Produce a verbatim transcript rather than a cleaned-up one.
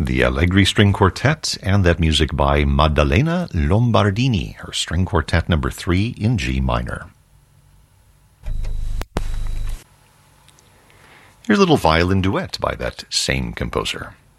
The Allegri String Quartet, and that music by Maddalena Lombardini, her String Quartet number three in G minor. Here's a little violin duet by that same composer.